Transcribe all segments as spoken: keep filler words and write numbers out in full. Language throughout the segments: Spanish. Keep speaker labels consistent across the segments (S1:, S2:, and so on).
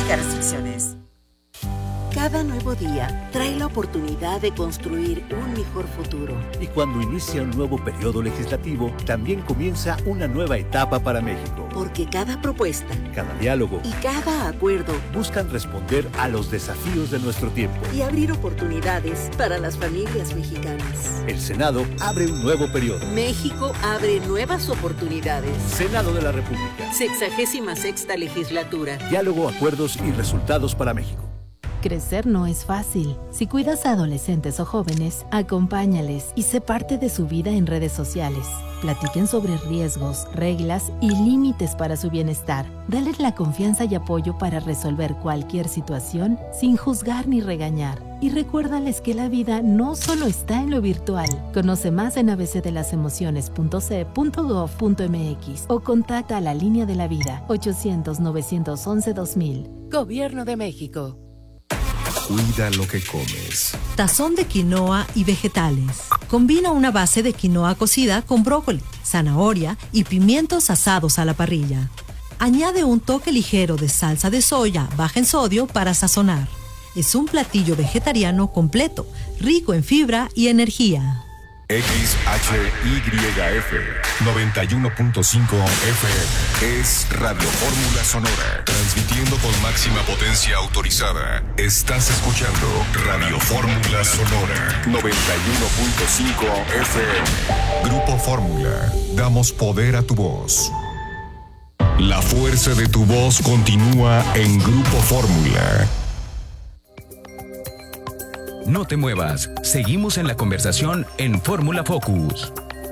S1: Aplica restricciones.
S2: Cada nuevo día trae la oportunidad de construir un mejor futuro.
S3: Y cuando inicia un nuevo periodo legislativo, también comienza una nueva etapa para México.
S2: Porque cada propuesta,
S3: cada diálogo
S2: y cada acuerdo
S3: buscan responder a los desafíos de nuestro tiempo
S2: y abrir oportunidades para las familias mexicanas.
S3: El Senado abre un nuevo periodo.
S2: México abre nuevas oportunidades.
S3: Senado de la República.
S2: Sexagésima sexta legislatura.
S3: Diálogo, acuerdos y resultados para México.
S4: Crecer no es fácil. Si cuidas a adolescentes o jóvenes, acompáñales y sé parte de su vida en redes sociales. Platiquen sobre riesgos, reglas y límites para su bienestar. Dale la confianza y apoyo para resolver cualquier situación sin juzgar ni regañar. Y recuérdales que la vida no solo está en lo virtual. Conoce más en a b c de las emociones punto c e punto gov punto m x o contacta a la Línea de la Vida ochocientos, novecientos once, dos mil. Gobierno de México.
S5: Cuida lo que comes.
S6: Tazón de quinoa y vegetales. Combina una base de quinoa cocida con brócoli, zanahoria y pimientos asados a la parrilla. Añade un toque ligero de salsa de soya baja en sodio para sazonar. Es un platillo vegetariano completo, rico en fibra y energía.
S5: X H Y F noventa y uno punto cinco F M es Radio Fórmula Sonora, transmitiendo con máxima potencia autorizada. Estás escuchando Radio Fórmula Sonora noventa y uno punto cinco F M. Grupo Fórmula, damos poder a tu voz. La fuerza de tu voz continúa en Grupo Fórmula.
S7: No te muevas, seguimos en la conversación en Fórmula Focus.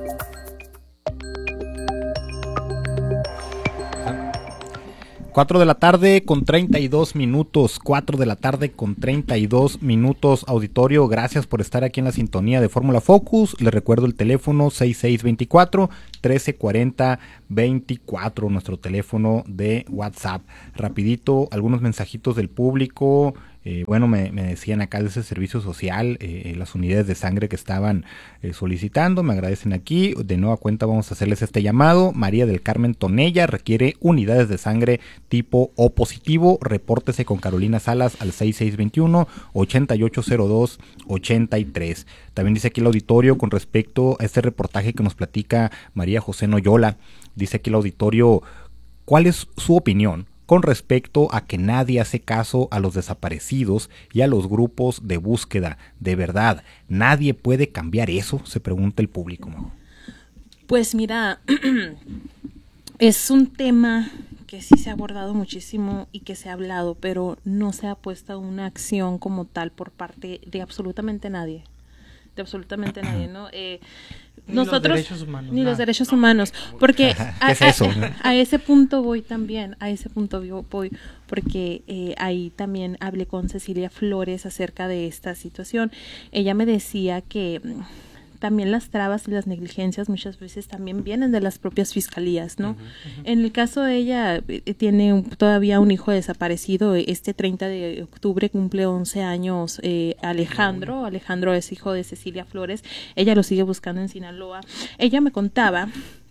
S8: Cuatro de la tarde con treinta y dos minutos, cuatro de la tarde con treinta y dos minutos, auditorio, gracias por estar aquí en la sintonía de Fórmula Focus. Les recuerdo el teléfono seis seis dos cuatro, uno tres cuatro cero, veinticuatro, nuestro teléfono de WhatsApp. Rapidito, algunos mensajitos del público. Eh, bueno, me, me decían acá de ese servicio social, eh, las unidades de sangre que estaban eh, solicitando, me agradecen aquí. De nueva cuenta vamos a hacerles este llamado. María del Carmen Tonella requiere unidades de sangre tipo O positivo. Repórtese con Carolina Salas al seis seis dos uno, ocho ocho cero dos, ocho tres. También dice aquí el auditorio con respecto a este reportaje que nos platica María José Noyola. Dice aquí el auditorio, ¿cuál es su opinión con respecto a que nadie hace caso a los desaparecidos y a los grupos de búsqueda? De verdad, ¿nadie puede cambiar eso? Se pregunta el público.
S9: Pues mira, es un tema que sí se ha abordado muchísimo y que se ha hablado, pero no se ha puesto una acción como tal por parte de absolutamente nadie. De absolutamente nadie, ¿no? Eh,
S10: Ni
S9: nosotros,
S10: los derechos humanos.
S9: Ni
S10: nada.
S9: los derechos humanos. Porque a,
S8: ¿Qué es eso?
S9: a, a ese punto voy también, a ese punto voy, porque eh, ahí también hablé con Cecilia Flores acerca de esta situación. Ella me decía que también las trabas y las negligencias muchas veces también vienen de las propias fiscalías, ¿no? Uh-huh, uh-huh. En el caso de ella, eh, tiene un, todavía un hijo desaparecido. Este treinta de octubre cumple once años eh, Alejandro. Uh-huh. Alejandro es hijo de Cecilia Flores. Ella lo sigue buscando en Sinaloa. Ella me contaba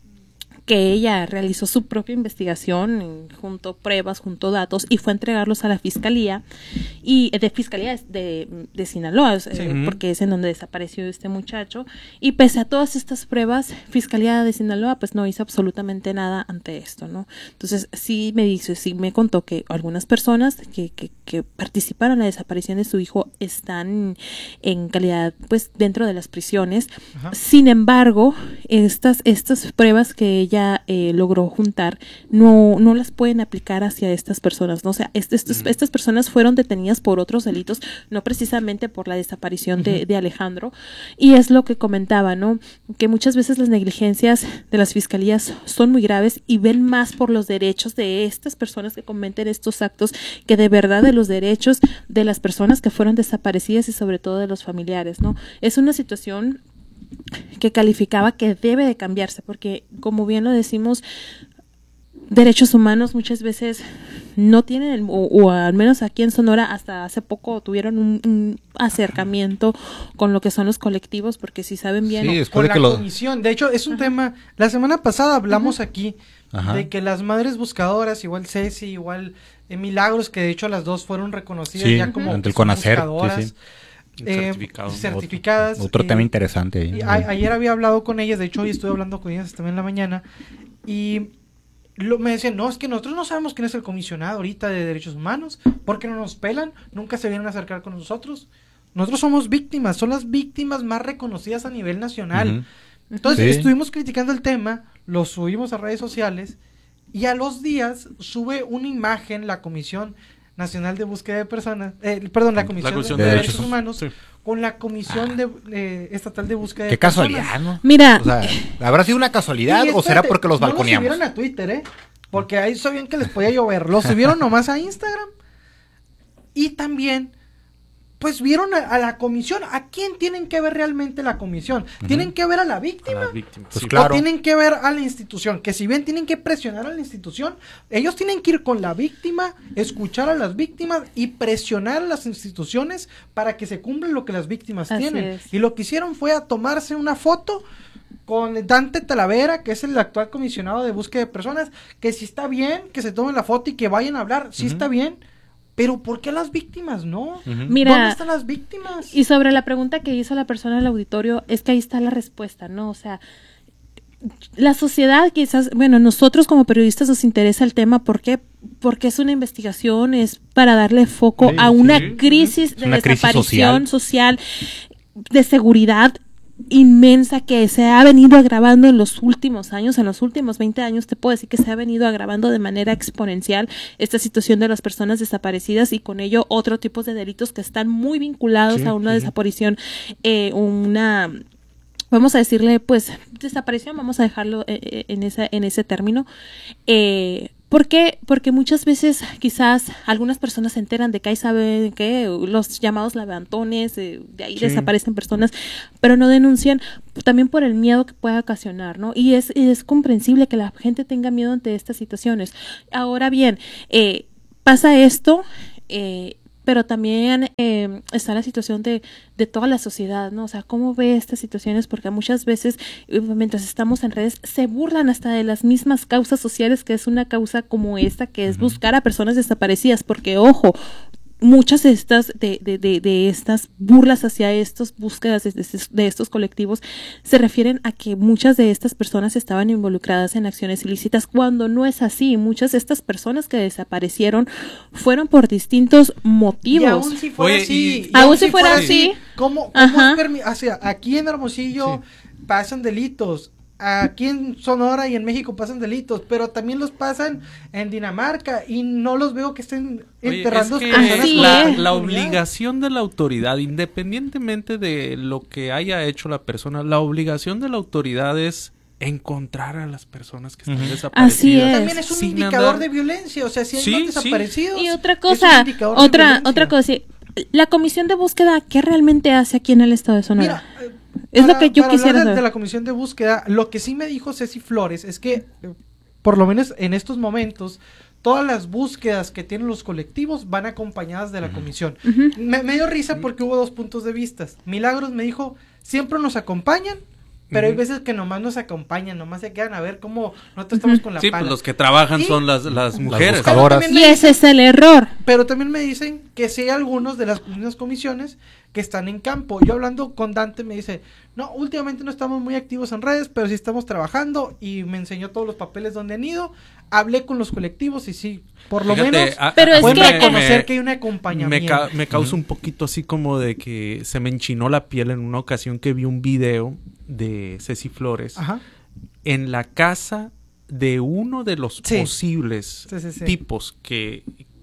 S9: que ella realizó su propia investigación, juntó pruebas, juntó datos y fue a entregarlos a la fiscalía y de fiscalía de, de Sinaloa, sí. eh, porque es en donde desapareció este muchacho, y pese a todas estas pruebas, Fiscalía de Sinaloa pues no hizo absolutamente nada ante esto, ¿no? Entonces sí me dice, sí me contó que algunas personas que, que, que participaron en la desaparición de su hijo están en calidad pues dentro de las prisiones. Ajá. Sin embargo, estas, estas pruebas que ella Eh, logró juntar, no, no las pueden aplicar hacia estas personas, ¿no? O sea, est- est- mm. estas personas fueron detenidas por otros delitos, no precisamente por la desaparición de, uh-huh. de Alejandro, y es lo que comentaba, ¿no? Que muchas veces las negligencias de las fiscalías son muy graves y ven más por los derechos de estas personas que cometen estos actos que de verdad de los derechos de las personas que fueron desaparecidas y sobre todo de los familiares, ¿no? Es una situación que calificaba que debe de cambiarse, porque como bien lo decimos, derechos humanos muchas veces no tienen, o, o al menos aquí en Sonora hasta hace poco tuvieron un, un acercamiento con lo que son los colectivos, porque si saben bien,
S10: sí,
S9: o,
S10: con de la lo... comisión, de hecho es un Ajá. tema, la semana pasada hablamos Ajá. aquí
S8: Ajá.
S1: de que las madres buscadoras, igual Ceci, igual eh, Milagros, que de hecho las dos fueron reconocidas
S8: Sí,
S1: ya como
S8: ante el
S1: son
S8: Conacer,
S1: buscadoras,
S8: sí, sí.
S1: eh,
S10: Certificado.
S1: certificadas.
S8: Otro
S1: eh,
S8: tema interesante ahí.
S1: y a- ayer había hablado con ellas, de hecho hoy estuve hablando con ellas también en la mañana, y lo, me decían, no, es que nosotros no sabemos quién es el comisionado ahorita de derechos humanos, porque no nos pelan, nunca se vienen a acercar con nosotros. Nosotros somos víctimas, son las víctimas más reconocidas a nivel nacional.
S8: Ujú.
S1: Entonces
S8: Sí.
S1: estuvimos criticando el tema, lo subimos a redes sociales y a los días sube una imagen la Comisión Nacional de Búsqueda de Personas, eh, perdón, la Comisión,
S10: Comisión
S1: de,
S8: de
S1: Derechos
S8: Derechos
S1: Humanos
S10: Sí.
S1: con la Comisión de, eh, Estatal de Búsqueda
S8: Qué
S1: de Personas.
S8: casualidad, ¿no?
S9: Mira,
S8: O sea, ¿habrá sido una casualidad
S1: Y
S8: o será
S1: espérate,
S8: porque los
S1: no
S8: balconeamos?
S1: lo subieron a Twitter, ¿eh? Porque ahí sabían que les podía llover. Lo subieron nomás a Instagram. Y también, pues vieron a, a la comisión. ¿A quién tienen que ver realmente la comisión? ¿Tienen que ver a la
S10: A
S1: víctima?
S10: las víctimas.
S8: Pues
S10: sí.
S8: claro.
S1: O tienen que ver a la institución, que si bien tienen que presionar a la institución, ellos tienen que ir con la víctima, escuchar a las víctimas y presionar a las instituciones para que se cumplan lo que las víctimas
S9: Así
S1: tienen.
S9: es.
S1: Y lo que hicieron fue a tomarse una foto con Dante Talavera, que es el actual comisionado de búsqueda de personas, que si está bien, que se tomen la foto y que vayan a hablar, sí está bien, pero ¿por qué las víctimas no?
S9: Mira,
S1: ¿Dónde están las víctimas?
S9: y sobre la pregunta que hizo la persona al auditorio, es que ahí está la respuesta, ¿no? O sea, la sociedad quizás, bueno, nosotros como periodistas nos interesa el tema, ¿por qué? Porque es una investigación, es para darle foco
S10: Sí,
S9: a una
S10: sí.
S9: crisis
S8: Es
S9: de
S8: una crisis
S9: desaparición social, de seguridad inmensa que se ha venido agravando en los últimos años, en los últimos veinte años te puedo decir que se ha venido agravando de manera exponencial esta situación de las personas desaparecidas y con ello otro tipo de delitos que están muy vinculados
S8: Sí,
S9: a una
S8: sí, sí.
S9: desaparición, eh, una vamos a decirle pues desaparición, vamos a dejarlo eh, eh, en esa en ese término. Eh, ¿Por qué? Porque muchas veces quizás algunas personas se enteran de que ahí saben que los llamados levantones, eh, de ahí
S8: Sí.
S9: desaparecen personas, pero no denuncian también por el miedo que puede ocasionar, ¿no? Y es, y es comprensible que la gente tenga miedo ante estas situaciones. Ahora bien, eh, pasa esto, eh, pero también eh, está la situación de, de toda la sociedad, ¿no? O sea, ¿cómo ve estas situaciones? Porque muchas veces, eh, mientras estamos en redes, se burlan hasta de las mismas causas sociales, que es una causa como esta, que es buscar a personas desaparecidas, porque, ojo, muchas de estas de, de, de, de estas burlas hacia estas búsquedas de, de, de estos colectivos se refieren a que muchas de estas personas estaban involucradas en acciones ilícitas cuando no es así. Muchas de estas personas que desaparecieron fueron por distintos motivos.
S1: Y aún si fuera
S10: Oye,
S1: así,
S10: y-
S1: y
S9: Aún si fuera así.
S1: ¿cómo, cómo
S9: Ajá.
S1: es permi- o sea, aquí en Hermosillo pasan delitos, aquí en Sonora y en México pasan delitos, pero también los pasan en Dinamarca y no los veo que estén
S10: Oye,
S1: enterrando
S10: es que
S1: personas
S9: Así
S1: con
S10: la,
S9: es.
S10: la
S1: impunidad.
S10: obligación de la autoridad, independientemente de lo que haya hecho la persona, la obligación de la autoridad es encontrar a las personas que están
S8: Ujú.
S10: desaparecidas.
S9: Así es.
S1: También es un
S10: Sin
S1: indicador
S10: andar-
S1: de violencia, o sea, si hay
S10: Sí,
S1: más
S10: sí.
S1: desaparecidos.
S9: Y otra
S1: es un
S9: cosa,
S1: indicador de
S9: otra,
S1: violencia.
S9: otra cosa, la comisión de búsqueda, ¿qué realmente hace aquí en el estado de Sonora?
S1: Mira, eh,
S9: Es lo
S1: para-
S9: que yo
S1: para
S9: quisiera
S1: hablar de,
S9: saber.
S1: de la comisión de búsqueda, lo que sí me dijo Ceci Flores es que, eh, por lo menos en estos momentos, todas las búsquedas que tienen los colectivos van acompañadas de la comisión.
S9: Ujú.
S1: Me, me dio risa porque hubo dos puntos de vista. Milagros me dijo, siempre nos acompañan, pero hay
S10: Ujú.
S1: veces que nomás nos acompañan, nomás se quedan a ver cómo nosotros estamos con la
S10: Sí,
S1: pala.
S10: pues los que trabajan
S1: Y-
S10: son las, las mujeres.
S8: buscadoras.
S1: Pero
S9: Y
S1: también me
S9: ese es el error.
S1: Pero también me dicen que sí hay algunos de las mismas comisiones que están en campo. Yo hablando con Dante me dice, no, últimamente no estamos muy activos en redes, pero sí estamos trabajando y me enseñó todos los papeles donde han ido. Hablé con los colectivos y sí, por lo
S10: Fíjate,
S1: menos
S10: a-
S9: Pero
S10: a-
S9: es
S1: pueden
S9: que-
S1: reconocer
S10: me-
S1: que hay un
S10: me,
S1: acompañamiento.
S10: ca- me causa un poquito así como de que se me enchinó la piel en una ocasión que vi un video de Ceci Flores
S1: Ajá.
S10: en la casa de uno de los
S1: Sí.
S10: posibles
S1: Sí, sí, sí.
S10: tipos que,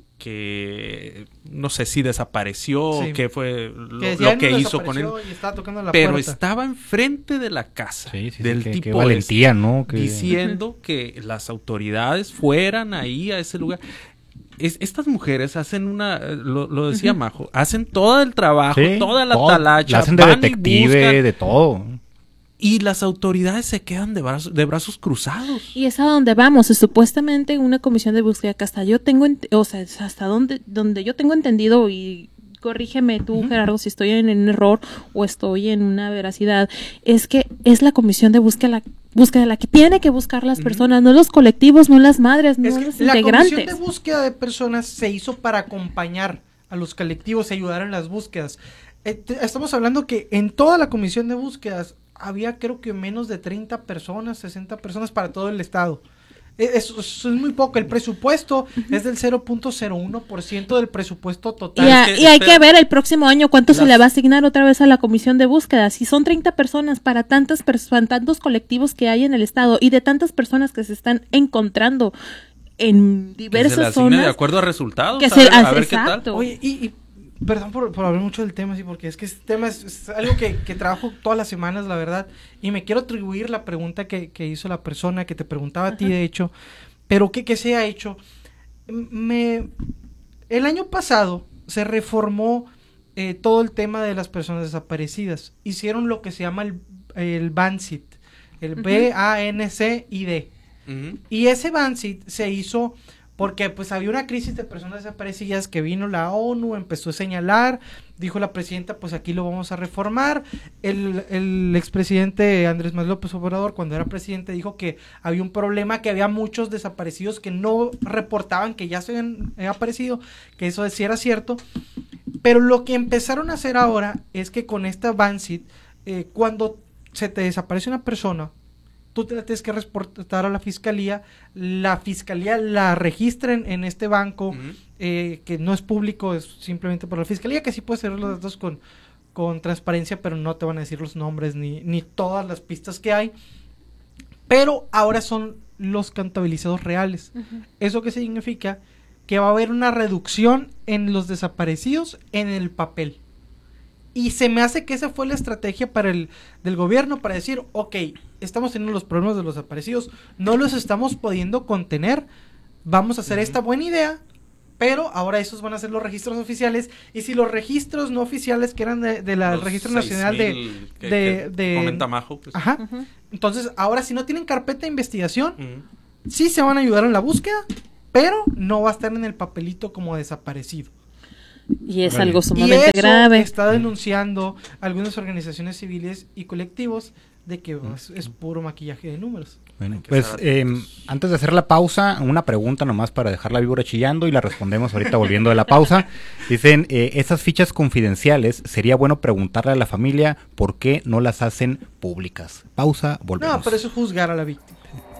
S10: que no sé si desapareció
S1: Sí.
S10: o qué fue lo,
S1: Que
S10: lo
S1: decía, "Ay,
S10: que
S1: nos
S10: hizo con él,
S1: desapareció y estaba tocando la
S10: pero
S1: puerta".
S10: estaba enfrente de la casa
S8: Sí, sí, sí,
S10: del
S8: qué-
S10: tipo
S8: qué valentía,
S10: ese,
S8: ¿no? Que-
S10: diciendo que las autoridades fueran ahí a ese lugar. Es- estas mujeres hacen una, eh, lo, lo decía Majo, hacen todo el trabajo,
S8: Sí,
S10: toda la
S8: todo.
S10: talacha,
S8: La hacen de
S10: van y
S8: detective,
S10: buscan,
S8: de todo.
S10: y las autoridades se quedan de brazos, de brazos cruzados.
S9: Y es a donde vamos. Y supuestamente una comisión de búsqueda que hasta yo tengo, ent- o sea, es hasta donde, donde yo tengo entendido y corrígeme tú, Gerardo, si estoy en un error o estoy en una veracidad, es que es la comisión de búsqueda la, búsqueda la que tiene que buscar las personas, no los colectivos, no las madres, no los
S1: la
S9: integrantes.
S1: La comisión de búsqueda de personas se hizo para acompañar a los colectivos y ayudar en las búsquedas. Estamos hablando que en toda la comisión de búsquedas había creo que menos de treinta personas, sesenta personas para todo el estado. Eso, eso es muy poco. El presupuesto uh-huh. es del cero punto cero uno por ciento del presupuesto total.
S9: Y, a, y hay que ver el próximo año cuánto las... se le va a asignar otra vez a la comisión de búsqueda. Si son treinta personas para tantas personas, tantos colectivos que hay en el estado y de tantas personas que se están encontrando en diversas
S10: que se
S9: zonas.
S10: De acuerdo a resultados.
S9: Que
S10: a
S9: se,
S10: ver,
S9: a,
S10: a ver
S9: exacto.
S10: qué tal.
S1: Oye, y, y perdón por, por hablar mucho del tema, sí, porque es que este tema es, es algo que, que trabajo todas las semanas, la verdad, y me quiero atribuir la pregunta que, que hizo la persona que te preguntaba Ajá. a ti, de hecho, pero ¿qué, qué se ha hecho? Me, el año pasado se reformó eh, todo el tema de las personas desaparecidas. Hicieron lo que se llama el, el BANCID, el uh-huh. B A N C I D. Uh-huh. Y ese BANCID se hizo porque pues había una crisis de personas desaparecidas que vino la ONU, empezó a señalar, dijo la presidenta, pues aquí lo vamos a reformar. El, el expresidente Andrés Manuel López Obrador, cuando era presidente, dijo que había un problema, que había muchos desaparecidos que no reportaban que ya se habían eh, aparecido, que eso sí era cierto. Pero lo que empezaron a hacer ahora es que con esta BANCID, eh, cuando se te desaparece una persona, tú te la tienes que reportar a la fiscalía, la fiscalía la registra en, en este banco, uh-huh. eh, que no es público, es simplemente por la fiscalía, que sí puede ser los datos con, con transparencia, pero no te van a decir los nombres ni, ni todas las pistas que hay, pero ahora son los contabilizados reales. Uh-huh. ¿Eso qué significa? Que va a haber una reducción en los desaparecidos en el papel. Y se me hace que esa fue la estrategia para el del gobierno, para decir, ok, estamos teniendo los problemas de los desaparecidos, no los estamos pudiendo contener, vamos a hacer uh-huh. esta buena idea, pero ahora esos van a ser los registros oficiales, y si los registros no oficiales que eran de, de la, del Registro Nacional de...
S10: Que,
S1: de,
S10: que
S1: de
S10: comenta Majo. Pues.
S1: Ajá, uh-huh. entonces ahora si no tienen carpeta de investigación, uh-huh. sí se van a ayudar en la búsqueda, pero no va a estar en el papelito como desaparecido.
S9: Y es vale. algo sumamente
S1: y eso
S9: grave.
S1: Está denunciando algunas organizaciones civiles y colectivos de que mm. es, es puro maquillaje de números.
S8: Bueno, pues eh, antes de hacer la pausa, una pregunta nomás para dejar la víbora chillando y la respondemos ahorita volviendo de la pausa. Dicen, eh, esas fichas confidenciales, sería bueno preguntarle a la familia por qué no las hacen públicas. Pausa, volvemos.
S1: No, pero eso es juzgar a la víctima.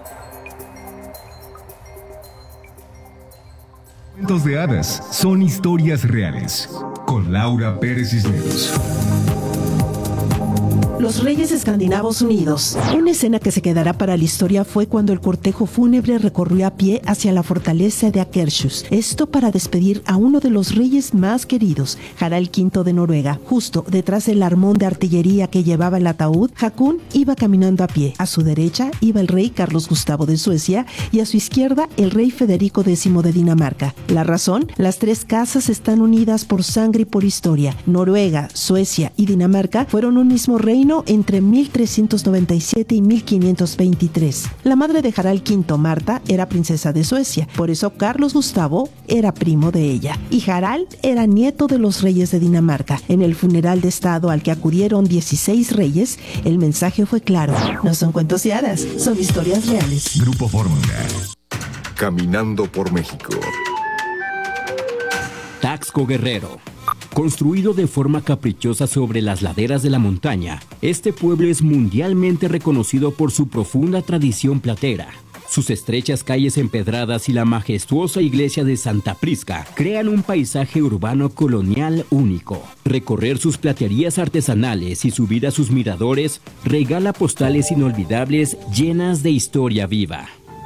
S5: Cuentos de hadas son historias reales. Con Laura Pérez Cisneros.
S2: Los Reyes Escandinavos Unidos. Una escena que se quedará para la historia fue cuando el cortejo fúnebre recorrió a pie hacia la fortaleza de Akershus. Esto para despedir a uno de los reyes más queridos, Harald quinto de Noruega. Justo detrás del armón de artillería que llevaba el ataúd, Hakon iba caminando a pie. A su derecha iba el rey Carlos Gustavo de Suecia y a su izquierda el rey Federico décimo de Dinamarca. La razón, las tres casas están unidas por sangre y por historia. Noruega, Suecia y Dinamarca fueron un mismo reino entre mil trescientos noventa y siete y mil quinientos veintitrés. La madre de Harald quinto, Marta, era princesa de Suecia, por eso Carlos Gustavo era primo de ella, y Harald era nieto de los reyes de Dinamarca. En el funeral de estado al que acudieron dieciséis reyes, el mensaje fue claro: no son cuentos de hadas, son historias reales.
S5: Grupo Fórmula. Caminando por México.
S11: Taxco Guerrero. Construido de forma caprichosa sobre las laderas de la montaña, este pueblo es mundialmente reconocido por su profunda tradición platera. Sus estrechas calles empedradas y la majestuosa iglesia de Santa Prisca crean un paisaje urbano colonial único. Recorrer sus platerías artesanales y subir a sus miradores regala postales inolvidables llenas de historia viva.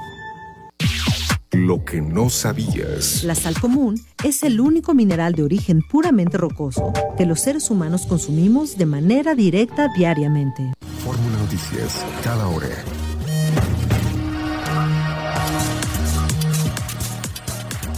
S5: Lo que no sabías.
S6: La sal común es el único mineral de origen puramente rocoso que los seres humanos consumimos de manera directa diariamente.
S5: Fórmula Noticias, cada hora.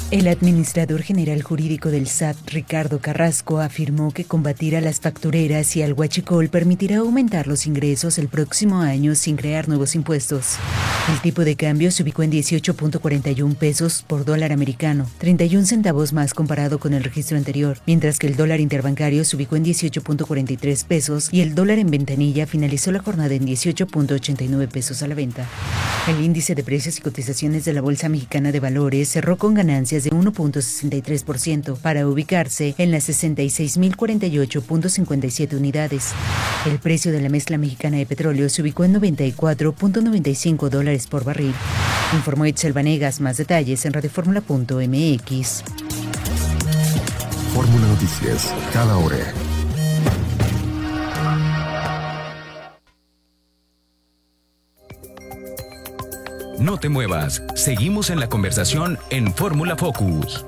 S12: El administrador general jurídico del S A T, Ricardo Carrasco, afirmó que combatir a las factureras y al huachicol permitirá aumentar los ingresos el próximo año sin crear nuevos impuestos. El tipo de cambio se ubicó en dieciocho punto cuarenta y uno pesos por dólar americano, treinta y un centavos más comparado con el registro anterior, mientras que el dólar interbancario se ubicó en dieciocho punto cuarenta y tres pesos y el dólar en ventanilla finalizó la jornada en dieciocho punto ochenta y nueve pesos a la venta. El índice de precios y cotizaciones de la Bolsa Mexicana de Valores cerró con ganancias de uno punto sesenta y tres por ciento para ubicarse en las sesenta y seis mil cuarenta y ocho punto cincuenta y siete unidades. El precio de la mezcla mexicana de petróleo se ubicó en noventa y cuatro punto noventa y cinco dólares por barril. Informó Itzel Vanegas. Más detalles en radioformula punto m x.
S5: Fórmula Noticias, cada hora.
S7: No te muevas, seguimos en la conversación en Fórmula Focus.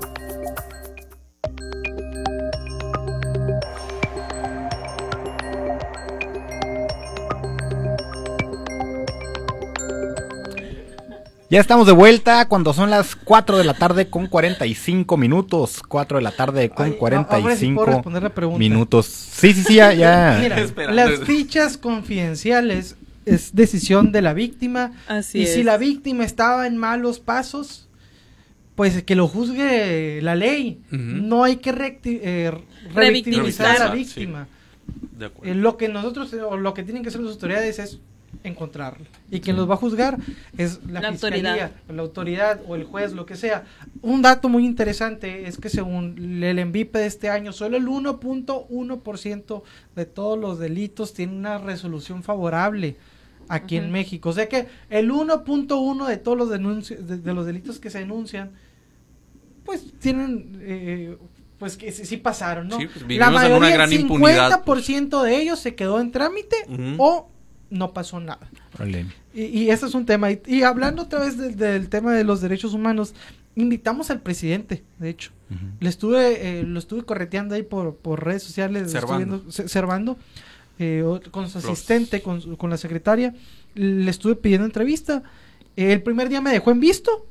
S8: Ya estamos de vuelta cuando son las cuatro de la tarde con cuarenta y cinco minutos. cuatro de la tarde con Ay, cuarenta y cinco
S1: sí puedo responder la
S8: minutos. Sí, sí, sí, ya. ya.
S1: Mira, las fichas confidenciales es decisión de la víctima.
S9: Así
S1: y
S9: es.
S1: si la víctima estaba en malos pasos, pues que lo juzgue la ley. Uh-huh. No hay que recti- eh, revictimizar a la víctima.
S10: Sí. De acuerdo.
S1: Eh, lo que nosotros, o lo que tienen que hacer las autoridades es encontrarlo. Y quien sí. los va a juzgar es la,
S9: la
S1: fiscalía,
S9: autoridad.
S1: la autoridad o el juez, lo que sea. Un dato muy interesante es que según el ENVIPE de este año, solo el uno punto uno por ciento de todos los delitos tiene una resolución favorable aquí uh-huh. en México. O sea que el uno punto uno de todos los denunci- de, de los delitos que se denuncian, pues tienen... Eh, pues que sí, sí pasaron, ¿no?
S10: Sí, pues
S1: la mayoría,
S10: en una gran
S1: el cincuenta por ciento
S10: impunidad, pues.
S1: de ellos se quedó en trámite
S10: uh-huh.
S1: o no pasó nada.
S8: Vale.
S1: Y, y ese es un tema. Y, y hablando otra vez de, del tema de los derechos humanos, invitamos al presidente, de hecho. Uh-huh. Le estuve, eh, lo estuve correteando ahí por, por redes sociales,
S10: Servando,
S1: Servando eh, con su asistente, con, con la secretaria. Le estuve pidiendo entrevista. Eh, el primer día me dejó en visto.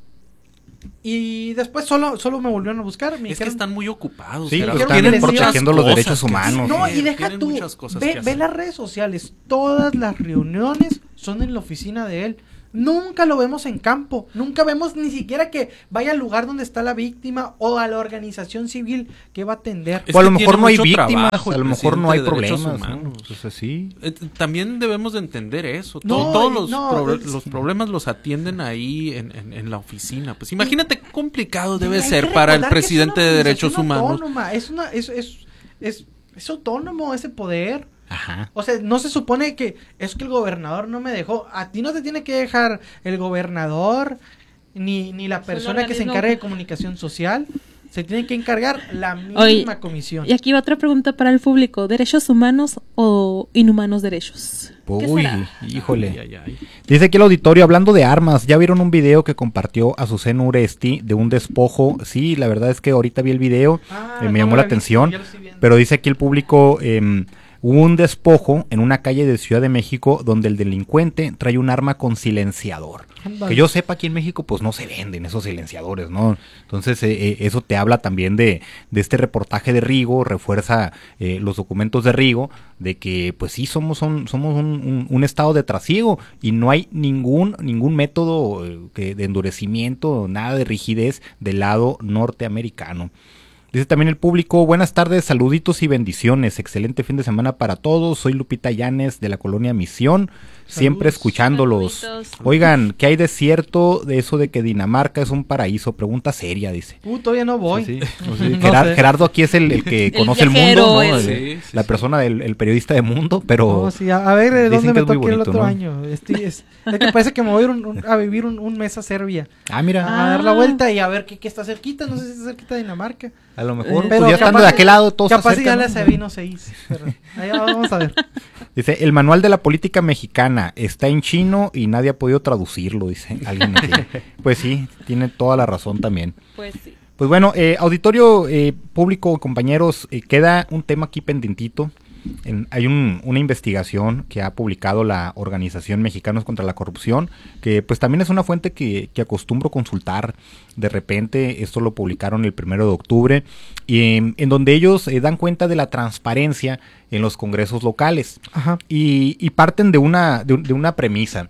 S1: Y después solo solo me volvieron a buscar. Me
S10: es
S1: dijeron,
S10: que están muy ocupados.
S8: Sí,
S10: pero
S8: están
S10: tienen
S8: protegiendo los derechos humanos.
S1: No,
S10: sí,
S1: y deja tú, ve, ve las redes sociales. Todas las reuniones son en la oficina de él. Nunca lo vemos en campo. Nunca vemos ni siquiera que vaya al lugar donde está la víctima o a la organización civil que va a atender.
S8: Es o a lo mejor no hay víctimas, a lo mejor no hay problemas. ¿No? Entonces, sí.
S10: Eh, también debemos de entender eso.
S1: No,
S10: Todos los,
S1: no,
S10: pro-
S1: es...
S10: los problemas los atienden ahí en, en, en la oficina. Pues imagínate qué complicado debe ser para el presidente de Derechos Humanos.
S1: Autónoma. Es una, es, es, es, es autónomo ese poder.
S8: Ajá.
S1: O sea, no se supone que es que el gobernador no me dejó. A ti no te tiene que dejar el gobernador ni, ni la persona que se encargue de comunicación social. Se tiene que encargar la misma Oye, comisión.
S9: Y aquí va otra pregunta para el público. ¿Derechos humanos o inhumanos derechos?
S8: Uy, híjole. Ay, ay, ay. Dice aquí el auditorio, hablando de armas, ¿ya vieron un video que compartió Azucena Uresti de un despojo? Sí, la verdad es que ahorita vi el video, ah, eh, me no llamó la atención, pero dice aquí el público... Eh, Hubo un despojo en una calle de Ciudad de México donde el delincuente trae un arma con silenciador. Que yo sepa, aquí en México pues no se venden esos silenciadores, ¿no? Entonces eh, eh, eso te habla también de, de este reportaje de Rigo, refuerza eh, los documentos de Rigo, de que pues sí somos un, somos un, un, un estado de trasiego y no hay ningún, ningún método eh, que de endurecimiento, nada de rigidez del lado norteamericano. Dice también el público, buenas tardes, saluditos y bendiciones, excelente fin de semana para todos, soy Lupita Llanes de la colonia Misión, siempre Saludos. escuchándolos. Saluditos. Oigan, ¿qué hay de cierto de eso de que Dinamarca es un paraíso? Pregunta seria, dice.
S1: Uh, todavía no voy.
S8: Sí, sí. No, sí. Gerard, no sé. Gerardo aquí es el, el que el conoce el mundo, ¿no? El, sí, sí, la persona del el periodista de Mundo, pero...
S1: No, sí, a, a ver, ¿de dónde me toque el otro ¿no? año? Este, es, es que parece que me voy a, un, un, a vivir un, un mes a Serbia.
S8: Ah, mira.
S1: A ah. dar la vuelta y a ver qué, qué está cerquita, no sé si está cerquita de Dinamarca.
S8: A lo mejor,
S1: eh,
S8: pues ya estando de aquel lado, todos
S1: capaz
S8: se acercan,
S1: ya la Sevino se hizo, pero ahí vamos a ver.
S8: Dice, el manual de la política mexicana está en chino y nadie ha podido traducirlo, dice alguien aquí. Pues sí, tiene toda la razón también.
S9: Pues sí.
S8: Pues bueno, eh, auditorio, eh, público, compañeros, eh, queda un tema aquí pendientito. en, hay un, una investigación que ha publicado la organización Mexicanos contra la Corrupción, que pues también es una fuente que, que acostumbro consultar de repente. Esto lo publicaron el primero de octubre, y en, en donde ellos eh, dan cuenta de la transparencia en los congresos locales. Ajá. Y, y parten de una, de, de una premisa.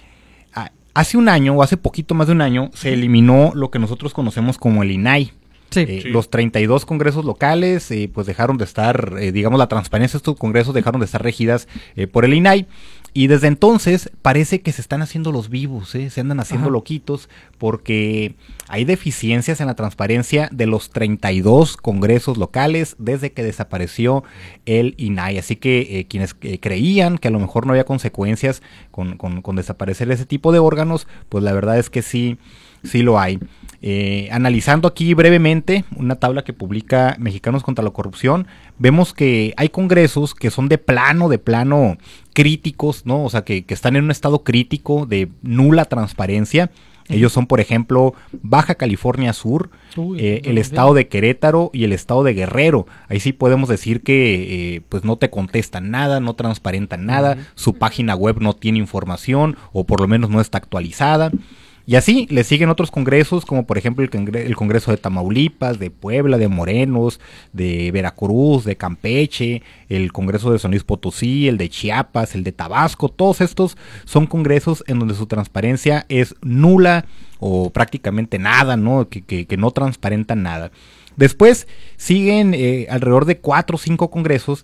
S8: Hace un año, o hace poquito más de un año, se eliminó lo que nosotros conocemos como el I N A I. Sí, eh, sí. Los treinta y dos congresos locales, eh, pues dejaron de estar, eh, digamos, la transparencia de estos congresos dejaron de estar regidas eh, por el I N A I. Y desde entonces parece que se están haciendo los vivos, ¿eh? Se andan haciendo Ajá. loquitos, porque hay deficiencias en la transparencia de los treinta y dos congresos locales desde que desapareció el I N A I. Así que eh, quienes eh, creían que a lo mejor no había consecuencias con, con, con desaparecer ese tipo de órganos, pues la verdad es que sí, sí lo hay. Eh, analizando aquí brevemente una tabla que publica Mexicanos contra la Corrupción, vemos que hay congresos que son de plano, de plano críticos, ¿no? O sea, que, que están en un estado crítico de nula transparencia. Ellos son, por ejemplo, Baja California Sur, Uy, eh, el estado de Querétaro y el estado de Guerrero. Ahí sí podemos decir que eh, pues no te contestan nada, no transparentan nada, uh-huh. su página web no tiene información, o por lo menos no está actualizada. Y así le siguen otros congresos, como por ejemplo el, congre- el Congreso de Tamaulipas, de Puebla, de Morelos, de Veracruz, de Campeche, el Congreso de San Luis Potosí, el de Chiapas, el de Tabasco. Todos estos son congresos en donde su transparencia es nula o prácticamente nada, ¿no? Que, que, que no transparentan nada. Después siguen eh, alrededor de cuatro o cinco congresos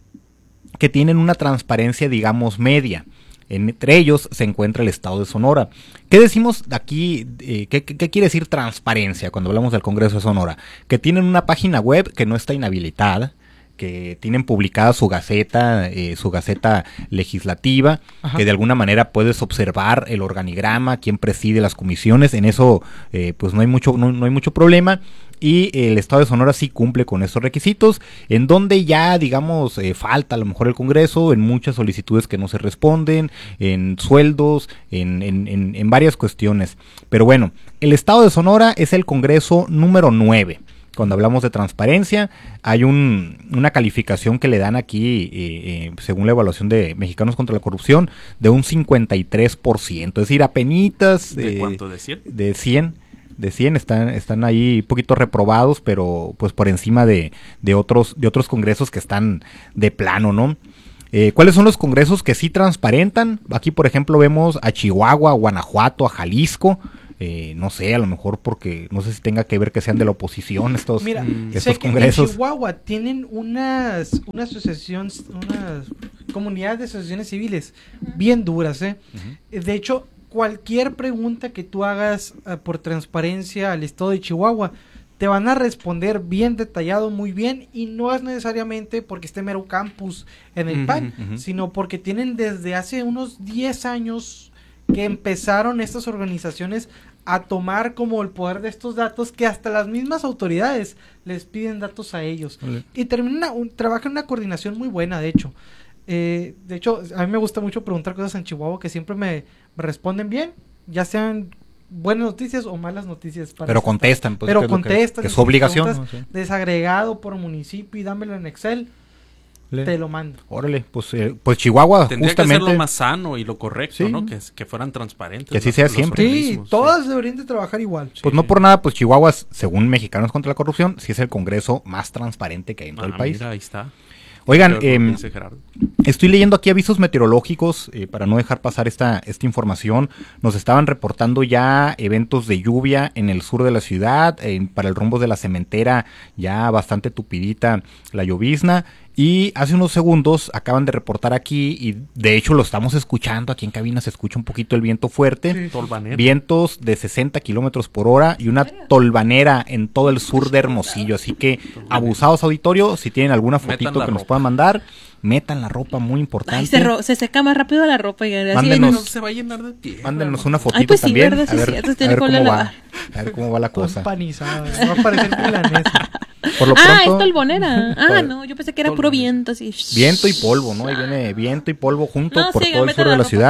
S8: que tienen una transparencia, digamos, media. Entre ellos se encuentra el estado de Sonora. ¿Qué decimos aquí? Eh, ¿qué, qué, ¿Qué quiere decir transparencia cuando hablamos del Congreso de Sonora? Que tienen una página web que no está inhabilitada, que tienen publicada su gaceta, eh, su gaceta legislativa, Ajá. que de alguna manera puedes observar el organigrama, quién preside las comisiones. En eso eh, pues no hay mucho, no, no hay mucho problema. Y el estado de Sonora sí cumple con estos requisitos, en donde ya, digamos, eh, falta a lo mejor el Congreso en muchas solicitudes que no se responden, en sueldos, en, en, en, en varias cuestiones. Pero bueno, el estado de Sonora es el Congreso número nueve. Cuando hablamos de transparencia, hay un, una calificación que le dan aquí, eh, eh, según la evaluación de Mexicanos contra la Corrupción, de un cincuenta y tres por ciento. Es decir, apenitas...
S10: ¿De
S8: eh,
S10: cuánto? ¿De cien?
S8: De cien. De cien están, están ahí un poquito reprobados, pero pues por encima de, de otros, de otros congresos que están de plano, ¿no? Eh, ¿Cuáles son los congresos que sí transparentan? Aquí, por ejemplo, vemos a Chihuahua, a Guanajuato, a Jalisco. Eh, no sé, a lo mejor porque no sé si tenga que ver que sean de la oposición estos,
S1: Mira,
S8: estos
S1: sé
S8: congresos.
S1: Que en Chihuahua tienen unas, una asociación, unas comunidades de asociaciones civiles bien duras, ¿eh? Uh-huh. De hecho, cualquier pregunta que tú hagas uh, por transparencia al estado de Chihuahua, te van a responder bien detallado, muy bien, y no es necesariamente porque esté mero campus en el uh-huh, P A N, uh-huh. sino porque tienen desde hace unos diez años que empezaron estas organizaciones a tomar como el poder de estos datos, que hasta las mismas autoridades les piden datos a ellos. Uh-huh. Y terminan un, trabajan una coordinación muy buena, de hecho. Eh, de hecho, a mí me gusta mucho preguntar cosas en Chihuahua que siempre me, me responden bien, ya sean buenas noticias o malas noticias. Para
S8: pero contestan, pues,
S1: pero contestan.
S8: Que, que es su obligación.
S1: ¿No? Sí. Desagregado por municipio y dámelo en Excel. Le. Te lo mando.
S8: Órale, pues, eh, pues Chihuahua
S10: tendría
S8: justamente...
S10: que ser lo más sano y lo correcto, sí. ¿no? Que, que fueran transparentes.
S8: Que así sea siempre.
S1: Sí, todas sí. deberían de trabajar igual.
S8: Pues sí. no por nada, pues Chihuahua, según Mexicanos contra la Corrupción, sí es el congreso más transparente que hay en todo
S10: ah,
S8: el país.
S10: Mira, ahí está.
S8: Oigan, eh, estoy leyendo aquí avisos meteorológicos eh, para no dejar pasar esta, esta información. Nos estaban reportando ya eventos de lluvia en el sur de la ciudad, eh, para el rumbo de la Cementera ya bastante tupidita la llovizna. Y hace unos segundos acaban de reportar aquí, y de hecho lo estamos escuchando, aquí en cabina se escucha un poquito el viento fuerte,
S10: sí. vientos
S8: de sesenta kilómetros por hora y una tolvanera en todo el sur de Hermosillo, así que abusados auditorio, si tienen alguna fotito que ropa. nos puedan mandar, metan la ropa, muy importante.
S9: Ay, se, ro- se seca más rápido la ropa y así
S8: mándenos,
S10: no se va a llenar de tierra.
S8: Mándenos una fotito
S9: Ay, pues sí,
S8: también,
S9: verdad,
S8: a ver,
S9: sí,
S8: a ver,
S9: tiene
S8: cómo
S9: la
S8: va, a ver cómo va la cosa.
S1: Empanizada, va a parecer milanesa.
S8: Por lo
S9: ah,
S8: pronto,
S9: es tolvonera. Ah, no, yo pensé que era puro viento. Así.
S8: Viento y polvo, ¿no? Ahí viene viento y polvo junto
S9: no,
S8: por
S9: sí,
S8: todo el sur de la, la ciudad.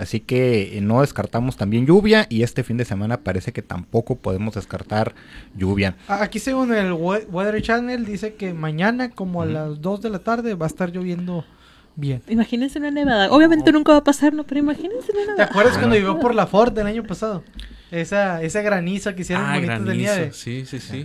S8: así que eh, no descartamos también lluvia y este fin de semana parece que tampoco podemos descartar lluvia.
S1: Aquí según el Weather Channel dice que mañana como a uh-huh. las dos de la tarde va a estar lloviendo bien.
S9: Imagínense una nevada, obviamente oh. nunca va a pasar, no, pero imagínense una nevada.
S1: ¿Te acuerdas cuando vivió por la Ford el año pasado? Esa, esa granizo que hicieron
S10: ah,
S1: bonitos
S10: granizo,
S1: de nieve.
S10: Sí, sí, sí.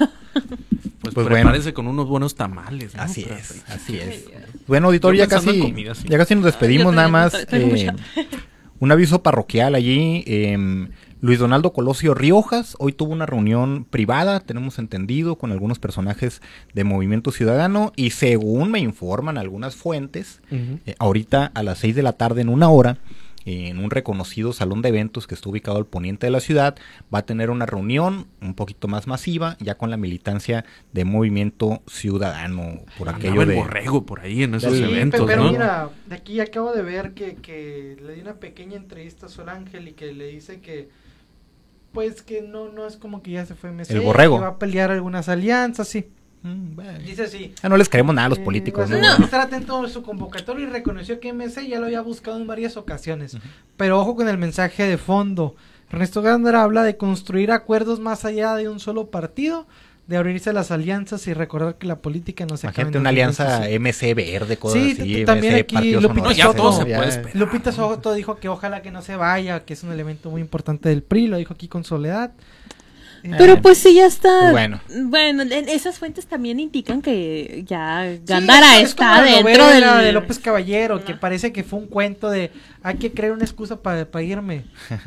S10: Pues,
S8: pues
S10: prepárese
S8: bueno.
S10: con unos buenos tamales, ¿no?
S8: Así
S10: Pero,
S8: es, así es. Bueno, auditorio, ya casi,
S10: comida, sí.
S8: ya casi nos despedimos, nada más. Eh, un aviso parroquial allí. Eh, Luis Donaldo Colosio Riojas hoy tuvo una reunión privada, tenemos entendido, con algunos personajes de Movimiento Ciudadano y según me informan algunas fuentes, uh-huh. eh, ahorita a las seis de la tarde en una hora, en un reconocido salón de eventos que está ubicado al poniente de la ciudad, va a tener una reunión un poquito más masiva, ya con la militancia de Movimiento Ciudadano, por aquello
S10: el
S8: de...
S10: borrego por ahí en esos
S1: sí,
S10: eventos,
S1: pero
S10: ¿no?
S1: Mira, de aquí acabo de ver que, que le di una pequeña entrevista a Sol Ángel y que le dice que pues que no, no es como que ya se fue M C,
S8: el borrego.
S1: Que va a pelear algunas alianzas, sí.
S8: Mm, bueno.
S1: Dice así.
S8: Ya no les creemos nada a los eh, políticos.
S1: Pues,
S8: ¿no?
S1: no. Estar atento a su convocatoria y reconoció que M C ya lo había buscado en varias ocasiones. Uh-huh. Pero ojo con el mensaje de fondo. Ernesto Gándara habla de construir acuerdos más allá de un solo partido, de abrirse a las alianzas y recordar que la política no se acaba.
S8: Imagínate una alianza sí. M C verde, cosas
S1: sí,
S8: así.
S1: También
S8: M C
S1: aquí Lupita
S10: ya
S1: Soto,
S10: todo se puede esperar.
S1: Lupita Soto dijo que ojalá que no se vaya, que es un elemento muy importante del P R I, lo dijo aquí con Soledad.
S9: Pero eh, pues sí, ya está.
S8: Bueno.
S9: Bueno, esas fuentes también indican que ya Gándara sí, está
S1: es
S9: dentro del...
S1: de López Caballero, no. que parece que fue un cuento de hay que crear una excusa para pa irme.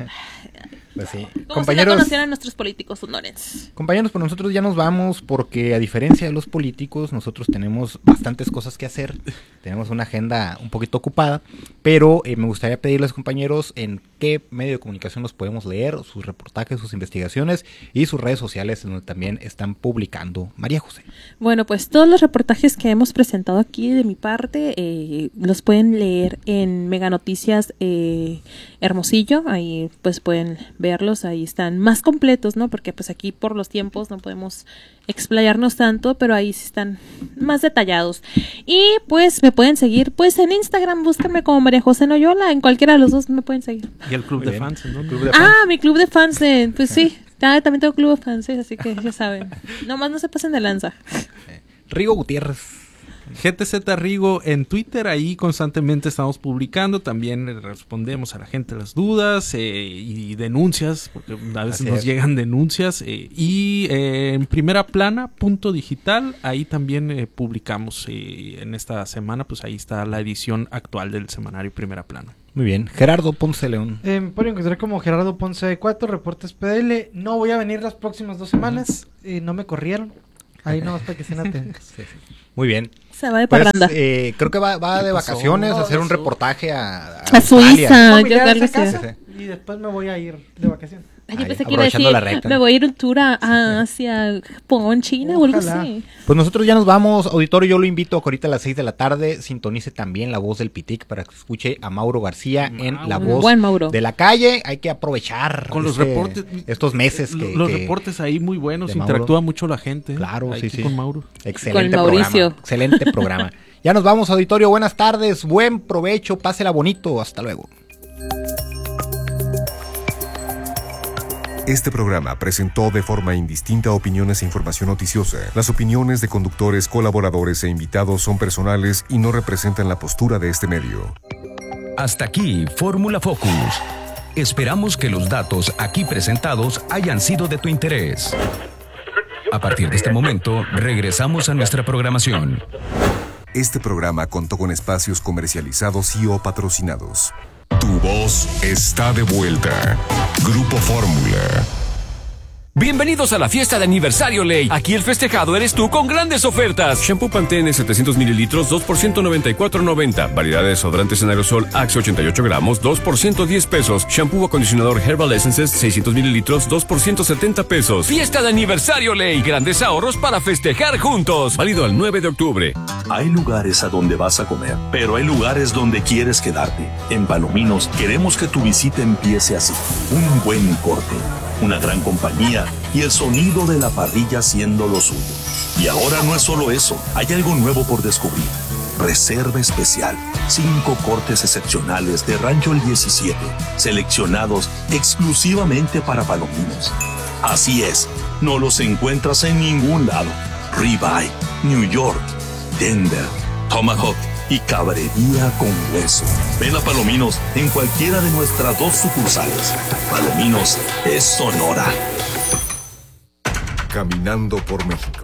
S8: Pues sí.
S9: Como
S8: compañeros,
S9: si no conocieran a nuestros políticos honores.
S8: Compañeros, pues nosotros ya nos vamos porque a diferencia de los políticos, nosotros tenemos bastantes cosas que hacer. Tenemos una agenda un poquito ocupada, pero eh, me gustaría pedirles, compañeros, en qué medio de comunicación los podemos leer, sus reportajes, sus investigaciones y sus redes sociales donde también están publicando. María José.
S9: Bueno, pues todos los reportajes que hemos presentado aquí de mi parte eh, los pueden leer en Mega Noticias eh, Hermosillo, ahí pues pueden verlos, ahí están más completos, ¿no? Porque pues aquí por los tiempos no podemos explayarnos tanto, pero ahí sí están más detallados. Y pues me pueden seguir pues en Instagram, búsquenme como María José Noyola, en cualquiera de los dos me pueden seguir.
S10: Y el club de fans, ¿no?
S8: Club de fans.
S9: Ah, mi club de fans, de, pues sí, ah, también tengo club de fans, así que ya saben. Nomás no se pasen de lanza.
S8: Rigo Gutiérrez.
S10: G T Z Rigo en Twitter, ahí constantemente estamos publicando, también respondemos a la gente las dudas eh, y denuncias, porque a veces Así nos es. llegan denuncias, eh, y eh, en primera plana punto digital, ahí también eh, publicamos eh, en esta semana, pues ahí está la edición actual del semanario Primera Plana.
S8: Muy bien, Gerardo Ponce León.
S1: Eh, me pueden encontrar como Gerardo Ponce de cuatro, Reportes P D L, no voy a venir las próximas dos semanas, eh, no me corrieron, ahí nomás para que estén atentos.
S8: Sí, sí. Muy bien.
S9: Se va de
S8: pues,
S9: parranda.
S8: Eh, creo que va, va de vacaciones a hacer un reportaje a, a,
S9: a Suiza.
S1: Yo a casa, y después me voy a ir de vacaciones.
S9: Ay, yo pensé que iba a decir, me voy a ir un tour a, a, hacia Japón, China o algo así.
S8: Pues nosotros ya nos vamos, auditorio, yo lo invito a que ahorita a las seis de la tarde sintonice también La Voz del Pitic para que escuche a Mauro García Mauro. en La Voz
S9: Buen Mauro.
S8: de la Calle. Hay que aprovechar
S10: con los
S8: este,
S10: reportes,
S8: estos meses que...
S10: Los
S8: que
S10: reportes ahí muy buenos, interactúa mucho la gente.
S8: Claro,
S10: ahí
S8: sí, sí.
S10: Con Mauro.
S8: Excelente
S9: con
S8: programa.
S9: Mauricio.
S8: Excelente programa. Ya nos vamos, auditorio, buenas tardes, buen provecho, pásela bonito, hasta luego.
S5: Este programa presentó de forma indistinta opiniones e información noticiosa. Las opiniones de conductores, colaboradores e invitados son personales y no representan la postura de este medio.
S7: Hasta aquí, Fórmula Focus. Esperamos que los datos aquí presentados hayan sido de tu interés. A partir de este momento, regresamos a nuestra programación.
S5: Este programa contó con espacios comercializados y o patrocinados. Tu voz está de vuelta. Grupo Fórmula.
S13: Bienvenidos a la fiesta de aniversario Ley. Aquí el festejado eres tú con grandes ofertas. Shampoo Pantene setecientos mililitros, dos por ciento noventa y cuatro noventa. Variedad de desodorantes en aerosol Axe ochenta y ocho gramos, dos por ciento diez pesos. Shampoo acondicionador Herbal Essences seiscientos mililitros, dos por ciento setenta pesos. Fiesta de aniversario Ley. Grandes ahorros para festejar juntos. Válido al nueve de octubre.
S14: Hay lugares a donde vas a comer, pero hay lugares donde quieres quedarte. En Palominos queremos que tu visita empiece así. Un buen corte, una gran compañía y el sonido de la parrilla siendo lo suyo. Y ahora no es solo eso, hay algo nuevo por descubrir. Reserva especial. Cinco cortes excepcionales de Rancho El diecisiete, seleccionados exclusivamente para palominos. Así es, no los encuentras en ningún lado. Ribeye, New York, Denver, Tomahawk y cabrería con hueso. Ven a Palominos en cualquiera de nuestras dos sucursales. Palominos es Sonora.
S5: Caminando por México.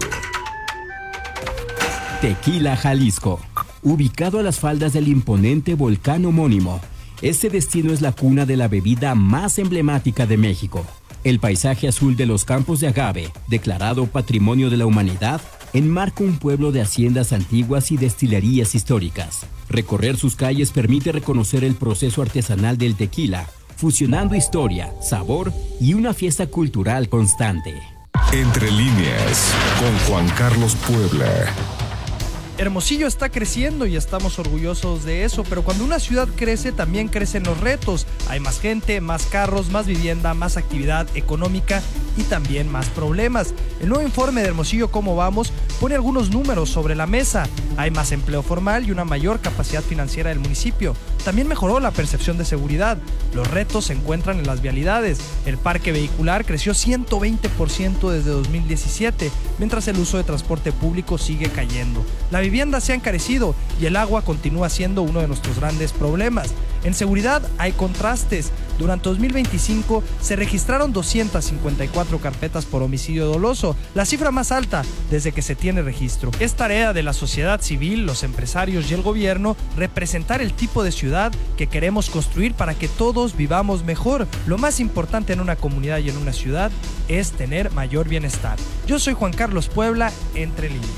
S11: Tequila, Jalisco. Ubicado a las faldas del imponente volcán homónimo, este destino es la cuna de la bebida más emblemática de México. El paisaje azul de los campos de agave, declarado Patrimonio de la Humanidad, enmarca un pueblo de haciendas antiguas y destilerías históricas. Recorrer sus calles permite reconocer el proceso artesanal del tequila, fusionando historia, sabor y una fiesta cultural constante.
S5: Entre líneas, con Juan Carlos Puebla.
S15: Hermosillo está creciendo y estamos orgullosos de eso, pero cuando una ciudad crece también crecen los retos. Hay más gente, más carros, más vivienda, más actividad económica y también más problemas. El nuevo informe de Hermosillo ¿Cómo vamos? Pone algunos números sobre la mesa. Hay más empleo formal y una mayor capacidad financiera del municipio. También mejoró la percepción de seguridad. Los retos se encuentran en las vialidades. El parque vehicular creció ciento veinte por ciento desde dos mil diecisiete, mientras el uso de transporte público sigue cayendo. La vivienda se ha encarecido y el agua continúa siendo uno de nuestros grandes problemas. En seguridad hay contrastes. Durante dos mil veinticinco se registraron doscientas cincuenta y cuatro carpetas por homicidio doloso, la cifra más alta desde que se tiene registro. Es tarea de la sociedad civil, los empresarios y el gobierno representar el tipo de ciudad que queremos construir para que todos vivamos mejor. Lo más importante en una comunidad y en una ciudad es tener mayor bienestar. Yo soy Juan Carlos Puebla, Entre Líneas.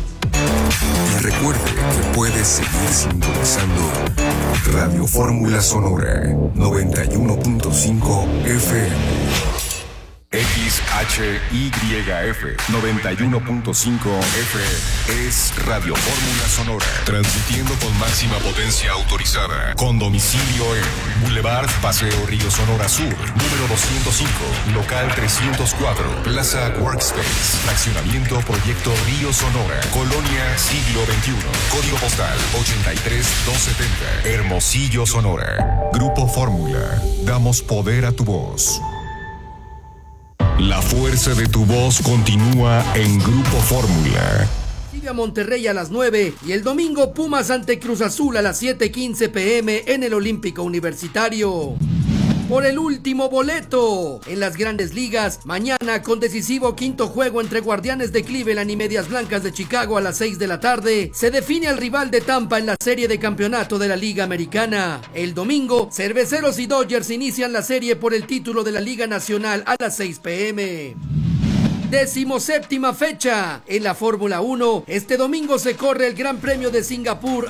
S5: Y recuerde que puedes seguir sintonizando Radio Fórmula Sonora noventa y uno punto cinco F M. X H Y F noventa y uno punto cinco F M es Radio Fórmula Sonora, transmitiendo con máxima potencia autorizada, con domicilio en Boulevard Paseo Río Sonora Sur, número doscientos cinco, local trescientos cuatro, Plaza Workspace, fraccionamiento Proyecto Río Sonora, Colonia Siglo veintiuno, código postal ochenta y tres mil doscientos setenta, Hermosillo, Sonora. Grupo Fórmula, damos poder a tu voz. La fuerza de tu voz continúa en Grupo Fórmula.
S16: Sigue a Monterrey a las nueve y el domingo Pumas ante Cruz Azul a las siete quince pm en el Olímpico Universitario. Por el último boleto en las Grandes Ligas, mañana con decisivo quinto juego entre Guardianes de Cleveland y Medias Blancas de Chicago a las seis de la tarde, se define al rival de Tampa en la serie de campeonato de la Liga Americana. El domingo, Cerveceros y Dodgers inician la serie por el título de la Liga Nacional a las seis pm. Decimoséptima fecha en la Fórmula uno. Este domingo se corre el Gran Premio de Singapur